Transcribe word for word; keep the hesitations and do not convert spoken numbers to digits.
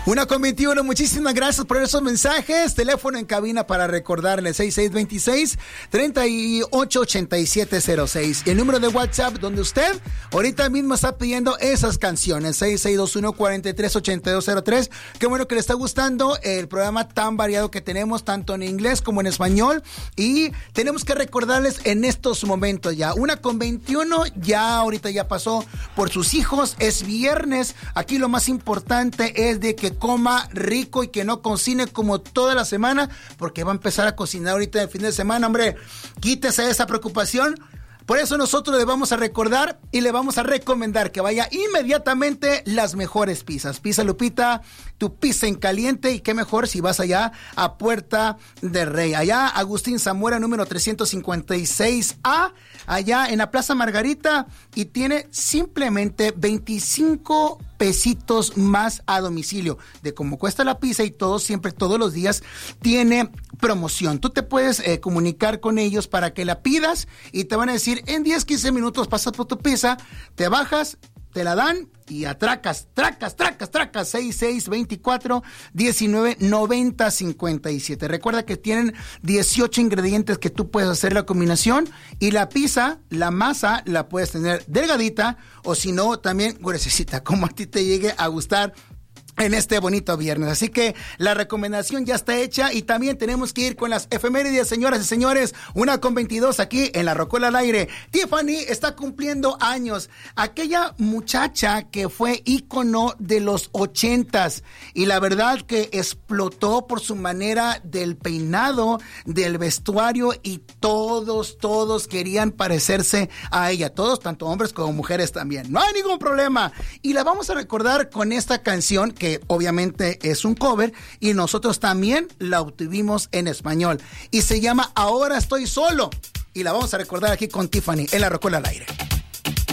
Una con veintiuno, muchísimas gracias por esos mensajes. Teléfono en cabina para recordarle seis seis dos seis, tres ocho ocho siete cero seis. Y el número de WhatsApp donde usted ahorita mismo está pidiendo esas canciones, seis seis dos uno, cuatro tres, ocho dos cero tres. Qué bueno que le está gustando el programa tan variado que tenemos, tanto en inglés como en español. Y tenemos que recordarles en estos momentos ya, una con veintiuno, ya ahorita ya pasó por sus hijos, es viernes. Aquí lo más importante es de que coma rico y que no cocine como toda la semana, porque va a empezar a cocinar ahorita el fin de semana. Hombre, quítese esa preocupación. Por eso nosotros le vamos a recordar y le vamos a recomendar que vaya inmediatamente las mejores pizzas. Pizza Lupita, tu pizza en caliente, y qué mejor si vas allá a Puerta del Rey. Allá Agustín Zamora, número trescientos cincuenta y seis A, allá en la Plaza Margarita, y tiene simplemente veinticinco pesitos más a domicilio. De cómo cuesta la pizza y todo, siempre, todos los días, tiene promoción. Tú te puedes eh, comunicar con ellos para que la pidas y te van a decir, en diez, quince minutos pasas por tu pizza, te bajas, te la dan y atracas, tracas, tracas, tracas, seis seis dos cuatro, diecinueve, noventa, cincuenta y siete. Recuerda que tienen dieciocho ingredientes que tú puedes hacer la combinación, y la pizza, la masa, la puedes tener delgadita, o si no, también gruesecita, como a ti te llegue a gustar en este bonito viernes. Así que la recomendación ya está hecha, y también tenemos que ir con las efemérides, señoras y señores. Una con veintidós aquí en La Rocola al Aire. Tiffany está cumpliendo años. Aquella muchacha que fue ícono de los ochentas, y la verdad que explotó por su manera del peinado, del vestuario, y todos, todos querían parecerse a ella. Todos, tanto hombres como mujeres también. No hay ningún problema. Y la vamos a recordar con esta canción que obviamente es un cover, y nosotros también la obtuvimos en español, y se llama Ahora Estoy Solo, y la vamos a recordar aquí con Tiffany en La Rocola al Aire.